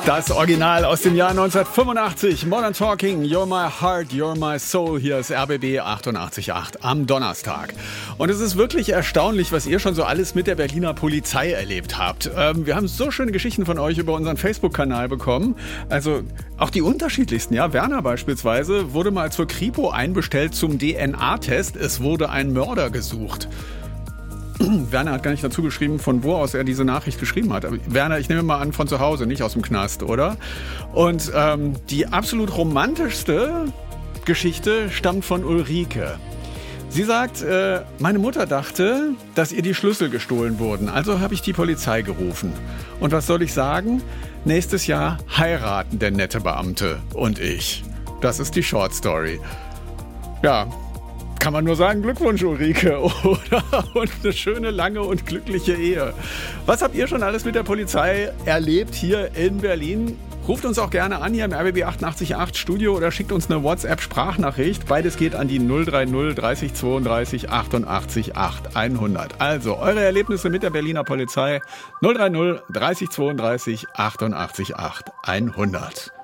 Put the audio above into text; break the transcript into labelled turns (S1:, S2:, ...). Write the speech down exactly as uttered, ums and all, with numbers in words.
S1: Das Original aus dem Jahr neunzehnhundertfünfundachtzig. Modern Talking, You're My Heart, You're My Soul. Hier ist R B B achtundachtzig Komma acht am Donnerstag. Und es ist wirklich erstaunlich, was ihr schon so alles mit der Berliner Polizei erlebt habt. Ähm, wir haben so schöne Geschichten von euch über unseren Facebook-Kanal bekommen. Also auch die unterschiedlichsten. Ja, Werner beispielsweise wurde mal zur Kripo einbestellt zum D N A-Test. Es wurde ein Mörder gesucht. Werner hat gar nicht dazu geschrieben, von wo aus er diese Nachricht geschrieben hat. Aber Werner, ich nehme mal an, von zu Hause, nicht aus dem Knast, oder? Und ähm, die absolut romantischste Geschichte stammt von Ulrike. Sie sagt, äh, meine Mutter dachte, dass ihr die Schlüssel gestohlen wurden. Also habe ich die Polizei gerufen. Und was soll ich sagen? Nächstes Jahr heiraten der nette Beamte und ich. Das ist die Short Story. Ja, kann man nur sagen, Glückwunsch Ulrike, oder? Und eine schöne, lange und glückliche Ehe. Was habt ihr schon alles mit der Polizei erlebt hier in Berlin? Ruft uns auch gerne an hier im R B B achtundachtzig Komma acht Studio oder schickt uns eine WhatsApp-Sprachnachricht. Beides geht an die null drei null dreißig zweiunddreißig achtundachtzig acht hundert. Also eure Erlebnisse mit der Berliner Polizei null drei null dreißig zweiunddreißig achtundachtzig acht hundert.